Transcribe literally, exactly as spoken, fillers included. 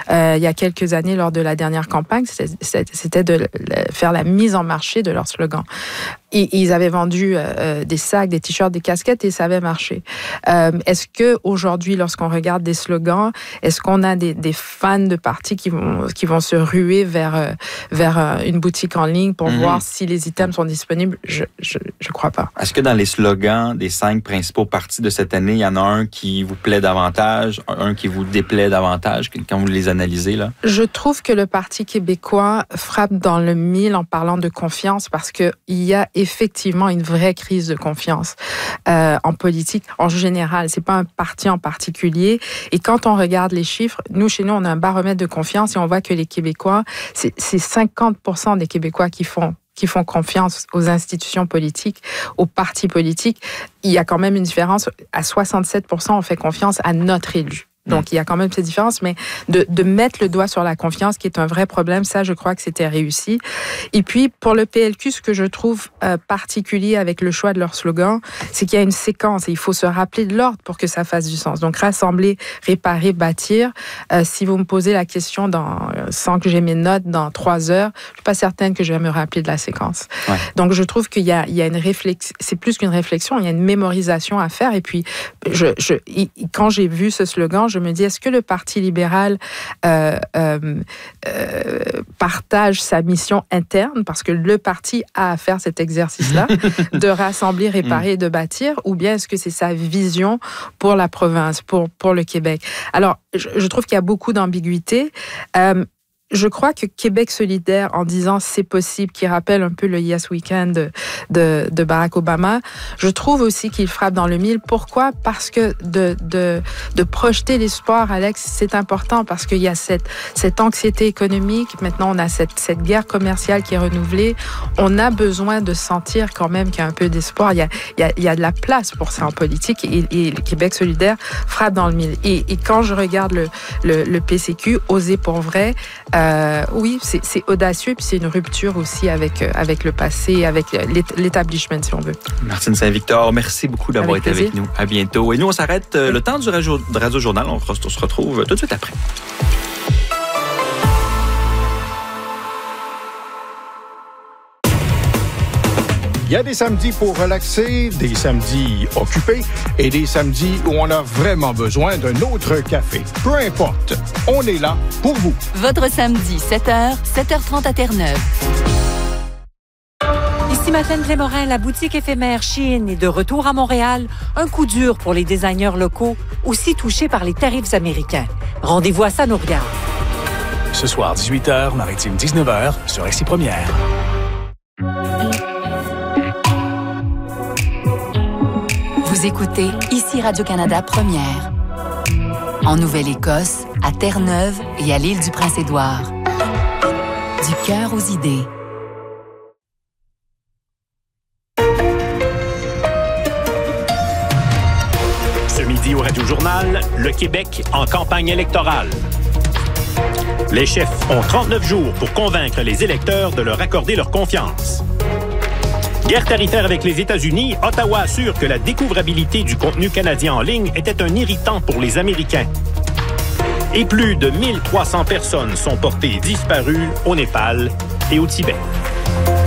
euh, il y a quelques années lors de la dernière campagne, c'était, c'était de faire la mise en marché de leur slogan. Et ils avaient vendu euh, des sacs, des t-shirts, des casquettes et ça avait marché. Euh, est-ce que aujourd'hui, lorsqu'on regarde des slogans, est-ce qu'on a des, des fans de partis qui vont qui vont se ruer vers euh, vers euh, une boutique en ligne pour mm-hmm. voir si les items sont disponibles? Je je je crois pas. Est-ce que dans les slogans des cinq principaux partis de cette année, il y en a un qui vous plaît davantage, un qui vous déplaît davantage quand vous les analysez là? Je trouve que le Parti québécois frappe dans le mille en parlant de confiance parce que il y a effectivement une vraie crise de confiance euh, en politique en général. C'est pas un parti en particulier. Et quand on regarde les chiffres, nous, chez nous, on a un baromètre de confiance et on voit que les Québécois, c'est, c'est cinquante pour cent des Québécois qui font qui font confiance aux institutions politiques, aux partis politiques. Il y a quand même une différence. À soixante-sept pour cent, on fait confiance à notre élu. Donc, il y a quand même cette différence, mais de, de mettre le doigt sur la confiance, qui est un vrai problème, ça, je crois que c'était réussi. Et puis, pour le P L Q, ce que je trouve euh, particulier avec le choix de leur slogan, c'est qu'il y a une séquence et il faut se rappeler de l'ordre pour que ça fasse du sens. Donc, rassembler, réparer, bâtir. Euh, si vous me posez la question dans, sans que j'ai mes notes dans trois heures, je suis pas certaine que je vais me rappeler de la séquence. Ouais. Donc, je trouve qu'il y a, il y a une réflexion, c'est plus qu'une réflexion, il y a une mémorisation à faire. Et puis, je, je, quand j'ai vu ce slogan, je Je me dis, est-ce que le Parti libéral euh, euh, euh, partage sa mission interne, parce que le parti a à faire cet exercice-là, de rassembler, réparer et de bâtir, ou bien est-ce que c'est sa vision pour la province, pour, pour le Québec? Alors, je, je trouve qu'il y a beaucoup d'ambiguïté. Euh, Je crois que Québec solidaire, en disant c'est possible, qui rappelle un peu le Yes Weekend de, de, de Barack Obama, je trouve aussi qu'il frappe dans le mille. Pourquoi? Parce que de, de, de projeter l'espoir, Alex, c'est important parce qu'il y a cette, cette anxiété économique. Maintenant, on a cette, cette guerre commerciale qui est renouvelée. On a besoin de sentir quand même qu'il y a un peu d'espoir. Il y a, il y a, il y a de la place pour ça en politique et, et le Québec solidaire frappe dans le mille. Et, et quand je regarde le, le, le P C Q, oser pour vrai, Euh, oui, c'est, c'est audacieux, puis c'est une rupture aussi avec, euh, avec le passé, avec l'établissement, si on veut. Martine Saint-Victor, merci beaucoup d'avoir avec été plaisir. avec nous. À bientôt. Et nous, on s'arrête euh, le temps du Radio, Radio Journal. On se retrouve tout de suite après. Il y a des samedis pour relaxer, des samedis occupés et des samedis où on a vraiment besoin d'un autre café. Peu importe, on est là pour vous. Votre samedi, sept heures, sept heures trente à Terre-Neuve. Ici Madeleine Clémorin, la boutique éphémère Shein est de retour à Montréal. Un coup dur pour les designers locaux, aussi touchés par les tarifs américains. Rendez-vous à ça nous regarde. Ce soir, dix-huit heures, Maritime dix-neuf heures, sur R C Première. Vous écoutez ici Radio-Canada Première. En Nouvelle-Écosse, à Terre-Neuve et à l'île du Prince-Édouard. Du cœur aux idées. Ce midi au Radio-Journal, le Québec en campagne électorale. Les chefs ont trente-neuf jours pour convaincre les électeurs de leur accorder leur confiance. Guerre tarifaire avec les États-Unis, Ottawa assure que la découvrabilité du contenu canadien en ligne était un irritant pour les Américains. Et plus de mille trois cents personnes sont portées disparues au Népal et au Tibet.